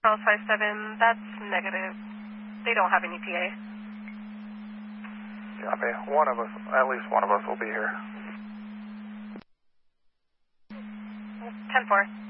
South 57, that's negative. They don't have any PA. Copy. One of us, at least one of us will be here. 10-4.